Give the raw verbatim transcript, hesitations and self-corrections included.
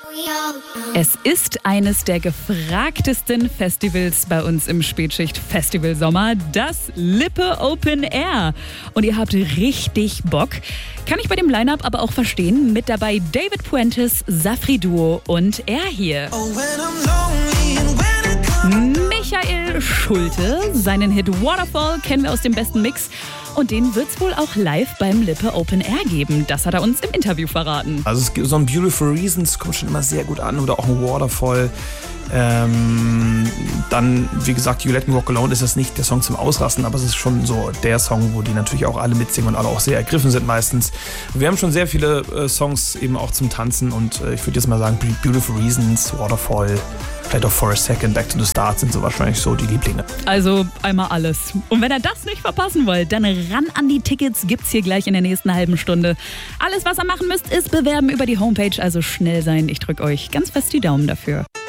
Es ist eines der gefragtesten Festivals bei uns im Spätschicht-Festival-Sommer, das Lippe Open Air. Und ihr habt richtig Bock. Kann ich bei dem Line-Up aber auch verstehen. Mit dabei David Puentes, Safri Duo und er hier. Michael Schulte, seinen Hit Waterfall kennen wir aus dem besten Mix. Und den wird es wohl auch live beim Lippe Open Air geben. Das hat er uns im Interview verraten. Also es gibt so ein Beautiful Reasons, kommt schon immer sehr gut an. Oder auch ein Waterfall. Ähm, dann, wie gesagt, You Let Me Walk Alone ist das nicht der Song zum Ausrasten, aber es ist schon so der Song, wo die natürlich auch alle mitsingen und alle auch sehr ergriffen sind meistens. Wir haben schon sehr viele äh, Songs eben auch zum Tanzen und äh, ich würde jetzt mal sagen, Beautiful Reasons, Waterfall, vielleicht auch For a Second, Back to the Start sind so wahrscheinlich so die Lieblinge. Also einmal alles. Und wenn ihr das nicht verpassen wollt, dann ran an die Tickets, gibt's hier gleich in der nächsten halben Stunde. Alles, was ihr machen müsst, ist bewerben über die Homepage, also schnell sein. Ich drücke euch ganz fest die Daumen dafür.